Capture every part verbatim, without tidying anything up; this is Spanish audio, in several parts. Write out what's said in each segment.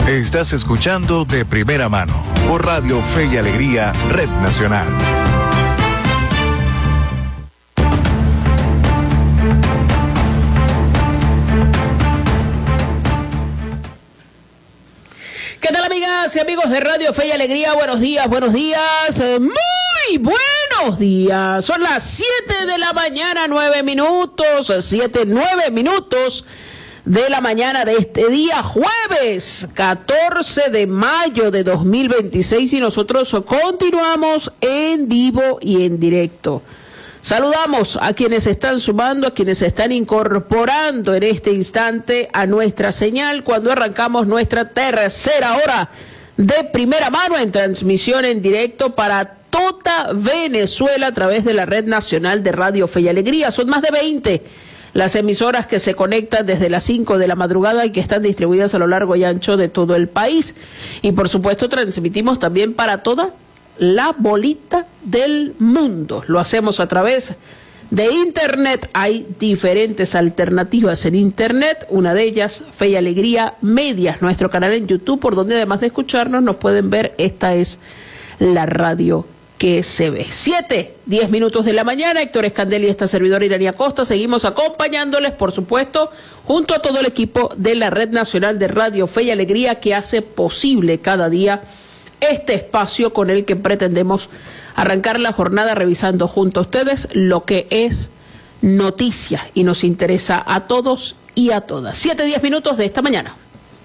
Estás escuchando De Primera Mano por Radio Fe y Alegría, Red Nacional. ¿Qué tal, amigas y amigos de Radio Fe y Alegría? Buenos días, buenos días, muy buenos días. Son las siete de la mañana, nueve minutos, siete, nueve minutos de la mañana de este día, jueves catorce de mayo de dos mil veintiséis, y nosotros continuamos en vivo y en directo. Saludamos a quienes están sumando, a quienes se están incorporando en este instante a nuestra señal cuando arrancamos nuestra tercera hora de Primera Mano en transmisión en directo para toda Venezuela a través de la Red Nacional de Radio Fe y Alegría. Son más de veinte las emisoras que se conectan desde las cinco de la madrugada y que están distribuidas a lo largo y ancho de todo el país. Y por supuesto transmitimos también para toda la bolita del mundo. Lo hacemos a través de Internet. Hay diferentes alternativas en Internet, una de ellas Fe y Alegría Medias, nuestro canal en YouTube, por donde además de escucharnos nos pueden ver. Esta es la radio que se ve. Siete, diez minutos de la mañana, Héctor Escandel y esta servidora Irania Costa, seguimos acompañándoles, por supuesto, junto a todo el equipo de la Red Nacional de Radio Fe y Alegría, que hace posible cada día este espacio con el que pretendemos arrancar la jornada revisando junto a ustedes lo que es noticia y nos interesa a todos y a todas. Siete, diez minutos de esta mañana.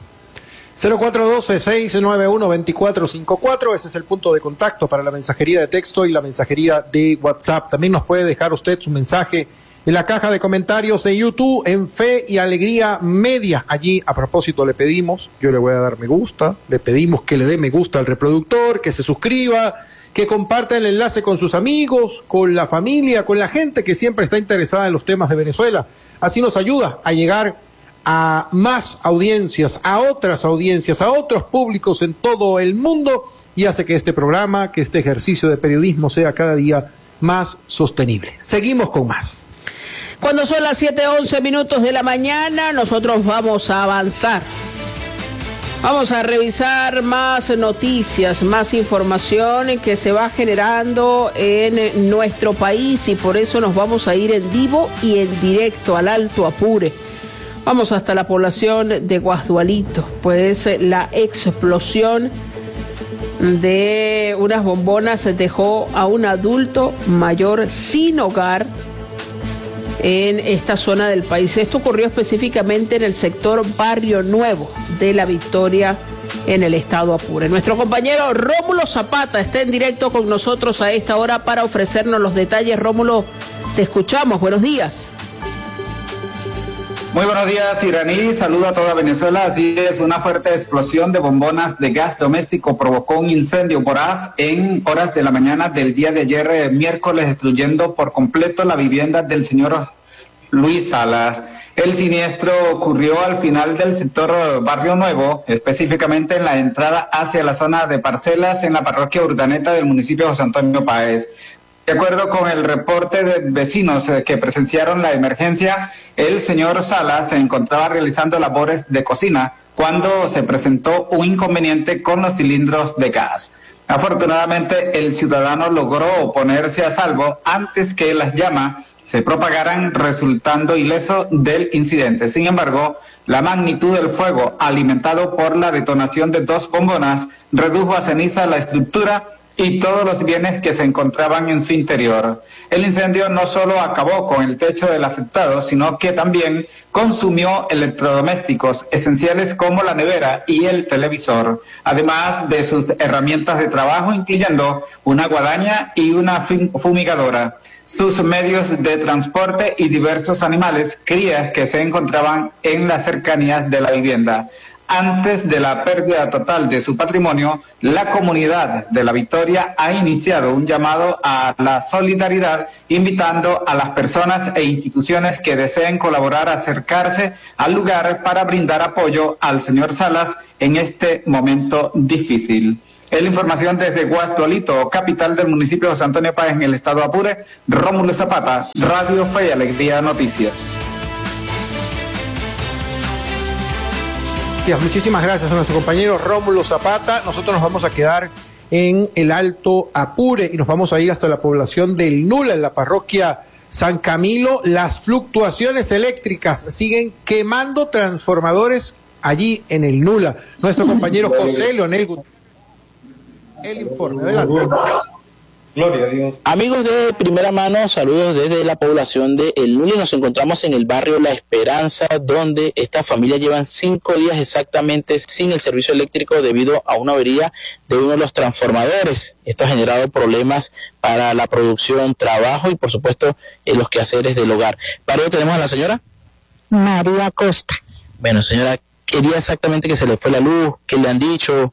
cero cuatro uno dos, seis nueve uno, dos cuatro cinco cuatro, ese es el punto de contacto para la mensajería de texto y la mensajería de WhatsApp. También nos puede dejar usted su mensaje en la caja de comentarios de YouTube en Fe y Alegría Media. Allí, a propósito, le pedimos, yo le voy a dar me gusta, le pedimos que le dé me gusta al reproductor, que se suscriba, que comparta el enlace con sus amigos, con la familia, con la gente que siempre está interesada en los temas de Venezuela. Así nos ayuda a llegar a más audiencias, a otras audiencias, a otros públicos en todo el mundo, y hace que este programa, que este ejercicio de periodismo sea cada día más sostenible. Seguimos con más. Cuando son las siete, once minutos de la mañana, nosotros vamos a avanzar. Vamos a revisar más noticias, más información que se va generando en nuestro país, y por eso nos vamos a ir en vivo y en directo al Alto Apure. Vamos hasta la población de Guasdualito, pues la explosión de unas bombonas dejó a un adulto mayor sin hogar en esta zona del país. Esto ocurrió específicamente en el sector Barrio Nuevo de La Victoria, en el estado Apure. Nuestro compañero Rómulo Zapata está en directo con nosotros a esta hora para ofrecernos los detalles. Rómulo, te escuchamos. Buenos días. Muy buenos días, Iraní. Saludo a toda Venezuela. Así es, una fuerte explosión de bombonas de gas doméstico provocó un incendio voraz en horas de la mañana del día de ayer, eh, miércoles, destruyendo por completo la vivienda del señor Luis Salas. El siniestro ocurrió al final del sector Barrio Nuevo, específicamente en la entrada hacia la zona de parcelas en la parroquia Urdaneta del municipio de José Antonio Páez. De acuerdo con el reporte de vecinos que presenciaron la emergencia, el señor Salas se encontraba realizando labores de cocina cuando se presentó un inconveniente con los cilindros de gas. Afortunadamente, el ciudadano logró ponerse a salvo antes que las llamas se propagaran, resultando ileso del incidente. Sin embargo, la magnitud del fuego, alimentado por la detonación de dos bombonas, redujo a ceniza la estructura y todos los bienes que se encontraban en su interior. El incendio no solo acabó con el techo del afectado, sino que también consumió electrodomésticos esenciales como la nevera y el televisor, además de sus herramientas de trabajo, incluyendo una guadaña y una fumigadora, sus medios de transporte y diversos animales, crías que se encontraban en las cercanías de la vivienda. Antes de la pérdida total de su patrimonio, la comunidad de La Victoria ha iniciado un llamado a la solidaridad, invitando a las personas e instituciones que deseen colaborar a acercarse al lugar para brindar apoyo al señor Salas en este momento difícil. Es la información desde Guasdualito, capital del municipio de José Antonio Páez, en el estado Apure. Rómulo Zapata, Radio Fe y Alegría Noticias. Bestias, muchísimas gracias a nuestro compañero Rómulo Zapata. Nosotros nos vamos a quedar en el Alto Apure y nos vamos a ir hasta la población del Nula, en la parroquia San Camilo. Las fluctuaciones eléctricas siguen quemando transformadores allí en el Nula. Nuestro compañero José Leonel Gutiérrez, el informe. Adelante. Gloria a Dios. Amigos de primera mano, saludos desde la población de El Nula. Nos encontramos en el barrio La Esperanza, donde esta familia llevan cinco días exactamente sin el servicio eléctrico debido a una avería de uno de los transformadores. Esto ha generado problemas para la producción, trabajo y por supuesto en los quehaceres del hogar. ¿Para ello tenemos a la señora? María Costa. Bueno, señora, quería exactamente que se le fue la luz, ¿qué le han dicho?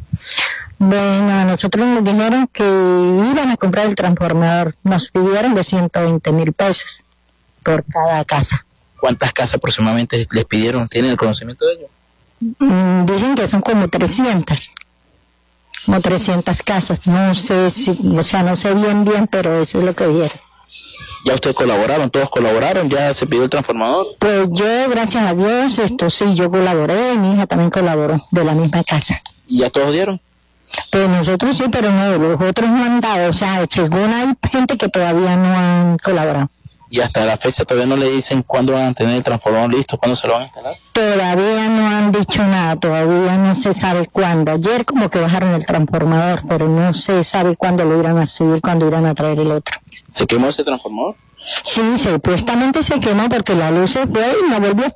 Bueno, a nosotros nos dijeron que iban a comprar el transformador. Nos pidieron de ciento veinte mil pesos por cada casa. ¿Cuántas casas aproximadamente les pidieron? ¿Tienen el conocimiento de ello? Mm, dicen que son como trescientas. Como trescientas casas. No sé si, o sea, no sé bien bien, pero eso es lo que dijeron. ¿Ya ustedes colaboraron? ¿Todos colaboraron? ¿Ya se pidió el transformador? Pues yo, gracias a Dios, esto sí, yo colaboré, mi hija también colaboró, de la misma casa. ¿Y ya todos dieron? Pues nosotros sí, pero no, los otros no han dado, o sea, según hay gente que todavía no han colaborado. ¿Y hasta la fecha todavía no le dicen cuándo van a tener el transformador listo, cuándo se lo van a instalar? Todavía no han dicho nada, todavía no se sabe cuándo. Ayer como que bajaron el transformador, pero no se sabe cuándo lo irán a subir, cuándo irán a traer el otro. ¿Se quemó ese transformador? Sí, supuestamente se quemó porque la luz se fue y no volvió.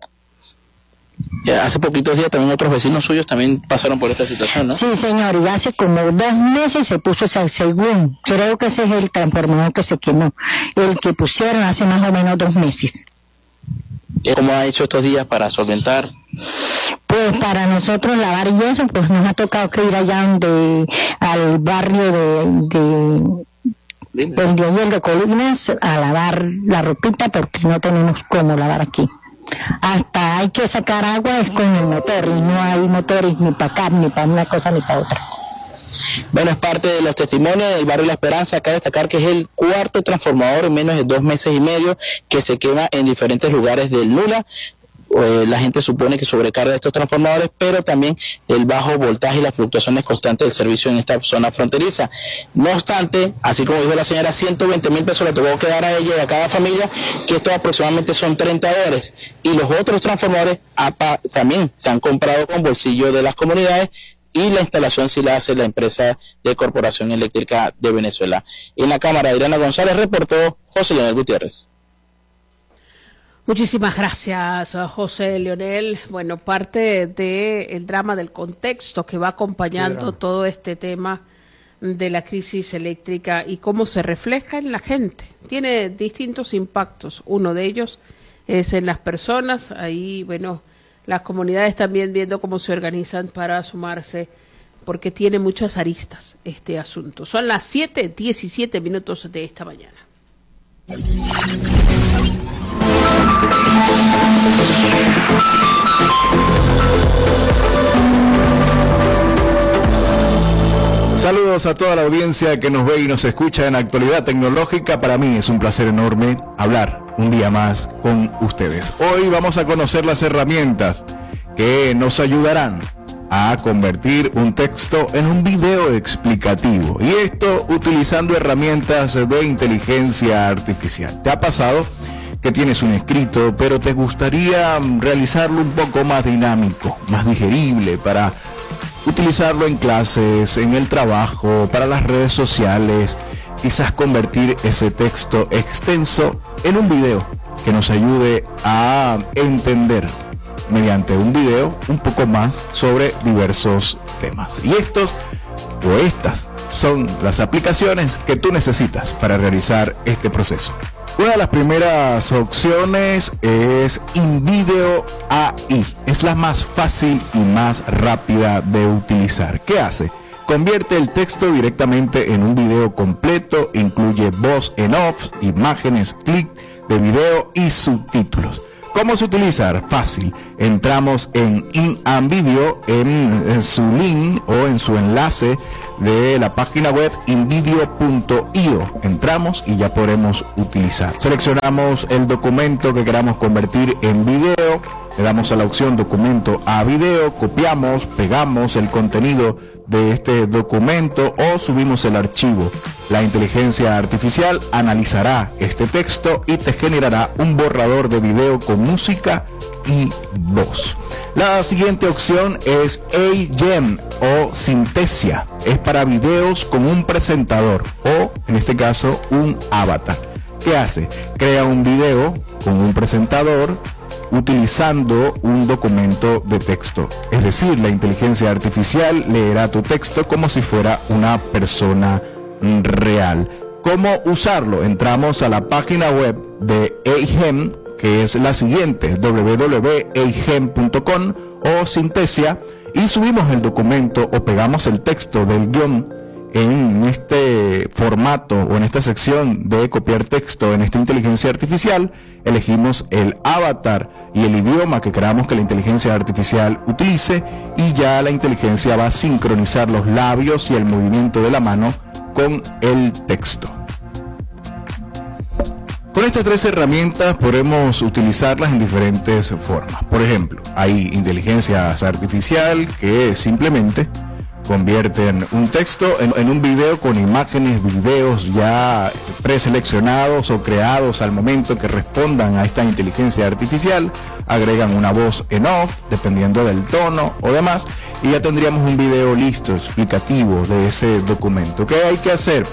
Ya hace poquitos días también otros vecinos suyos también pasaron por esta situación, ¿no? Sí, señor, y hace como dos meses se puso ese según, creo que ese es el transformador que se quemó, el que pusieron hace más o menos dos meses. ¿Cómo ha hecho estos días para solventar? Pues para nosotros lavar y eso, pues nos ha tocado que ir allá donde, al barrio de, de del Dioyel de Colinas a lavar la ropita porque no tenemos cómo lavar aquí. Hasta hay que sacar agua es con el motor y no hay motores ni para acá, ni para una cosa ni para otra. Bueno, es parte de los testimonios del barrio La Esperanza. Acá destacar que es el cuarto transformador en menos de dos meses y medio que se quema en diferentes lugares del Nula. Eh, la gente supone que sobrecarga estos transformadores, pero también el bajo voltaje y las fluctuaciones constantes del servicio en esta zona fronteriza. No obstante, así como dijo la señora, ciento veinte mil pesos le tocó quedar a ella y a cada familia, que esto aproximadamente son treinta dólares. Y los otros transformadores apa, también se han comprado con bolsillo de las comunidades, y la instalación sí la hace la empresa de Corporación Eléctrica de Venezuela. En la cámara, Adriana González, reportó José Leonel Gutiérrez. Muchísimas gracias, José Leonel. Bueno, parte del drama, del contexto que va acompañando todo este tema de la crisis eléctrica y cómo se refleja en la gente. Tiene distintos impactos. Uno de ellos es en las personas. Ahí, bueno, las comunidades también viendo cómo se organizan para sumarse, porque tiene muchas aristas este asunto. Son las siete diecisiete minutos de esta mañana. Saludos a toda la audiencia que nos ve y nos escucha en Actualidad Tecnológica. Para mí es un placer enorme hablar un día más con ustedes. Hoy vamos a conocer las herramientas que nos ayudarán a convertir un texto en un video explicativo, y esto utilizando herramientas de inteligencia artificial. ¿Te ha pasado que tienes un escrito, pero te gustaría realizarlo un poco más dinámico, más digerible, para utilizarlo en clases, en el trabajo, para las redes sociales? Quizás convertir ese texto extenso en un video que nos ayude a entender mediante un video un poco más sobre diversos temas. Y estos o estas son las aplicaciones que tú necesitas para realizar este proceso. Una de las primeras opciones es InVideo A I. Es la más fácil y más rápida de utilizar. ¿Qué hace? Convierte el texto directamente en un video completo, incluye voz en off, imágenes, clic de video y subtítulos. ¿Cómo se utiliza? Fácil. Entramos en InVideo, en, en su link o en su enlace de la página web invideo punto io. Entramos y ya podremos utilizar. Seleccionamos el documento que queramos convertir en video, le damos a la opción documento a video, copiamos, pegamos el contenido de este documento o subimos el archivo. La inteligencia artificial analizará este texto y te generará un borrador de video con música y voz. La siguiente opción es A-Gem o Synthesia. Es para videos con un presentador o, en este caso, un avatar. ¿Qué hace? Crea un video con un presentador utilizando un documento de texto. Es decir, la inteligencia artificial leerá tu texto como si fuera una persona real. ¿Cómo usarlo? Entramos a la página web de A-Gem, que es la siguiente, w w w punto a gem punto com o Synthesia, y subimos el documento o pegamos el texto del guión en este formato o en esta sección de copiar texto en esta inteligencia artificial. Elegimos el avatar y el idioma que queramos que la inteligencia artificial utilice, y ya la inteligencia va a sincronizar los labios y el movimiento de la mano con el texto. Con estas tres herramientas podemos utilizarlas en diferentes formas. Por ejemplo, hay inteligencias artificial que simplemente convierten un texto en, en un video con imágenes, videos ya preseleccionados o creados al momento que respondan a esta inteligencia artificial, agregan una voz en off, dependiendo del tono o demás, y ya tendríamos un video listo, explicativo de ese documento. ¿Qué hay que hacer?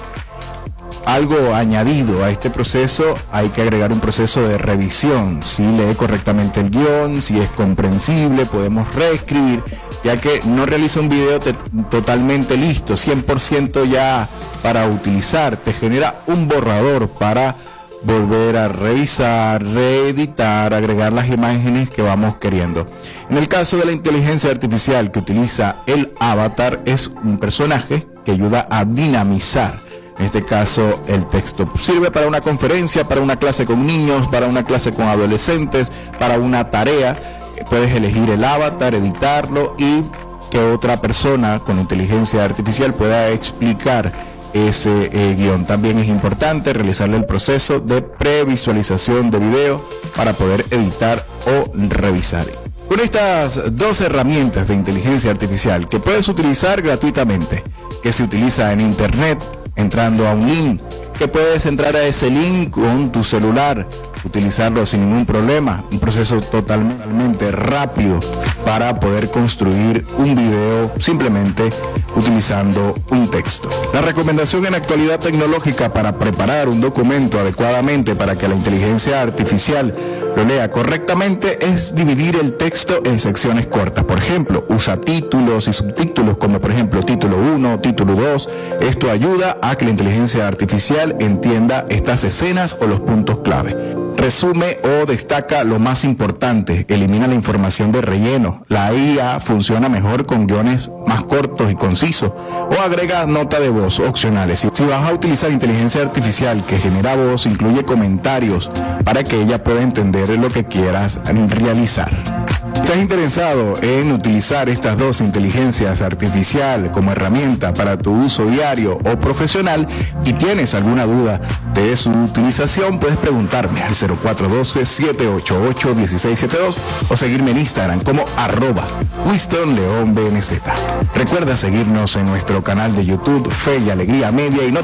Algo añadido a este proceso, hay que agregar un proceso de revisión, si lee correctamente el guión, si es comprensible, podemos reescribir, ya que no realiza un video te, totalmente listo, cien por ciento ya para utilizar, te genera un borrador para volver a revisar, reeditar, agregar las imágenes que vamos queriendo. En el caso de la inteligencia artificial que utiliza el avatar, es un personaje que ayuda a dinamizar, en este caso, el texto. Sirve para una conferencia, para una clase con niños, para una clase con adolescentes, para una tarea. Puedes elegir el avatar, editarlo y que otra persona con inteligencia artificial pueda explicar ese eh, guión. También es importante realizarle el proceso de previsualización de video para poder editar o revisar. Con estas dos herramientas de inteligencia artificial que puedes utilizar gratuitamente, que se utiliza en internet, entrando a un link, que puedes entrar a ese link con tu celular, utilizarlo sin ningún problema, un proceso totalmente rápido para poder construir un video simplemente utilizando un texto. La recomendación en actualidad tecnológica para preparar un documento adecuadamente para que la inteligencia artificial lo lea correctamente es dividir el texto en secciones cortas. Por ejemplo, usa títulos y subtítulos como por ejemplo título uno, título dos. Esto ayuda a que la inteligencia artificial entienda estas escenas o los puntos clave. Resume o destaca lo más importante, elimina la información de relleno. La I A funciona mejor con guiones más cortos y concisos, o agrega nota de voz opcionales. Si vas a utilizar inteligencia artificial que genera voz, incluye comentarios para que ella pueda entender lo que quieras realizar. ¿Estás interesado en utilizar estas dos inteligencias artificiales como herramienta para tu uso diario o profesional y tienes alguna duda de su utilización? Puedes preguntarme al cero cuatro uno dos, siete ocho ocho, uno seis siete dos o seguirme en Instagram como arroba Winston León B N Z. Recuerda seguirnos en nuestro canal de YouTube Fe y Alegría Media y no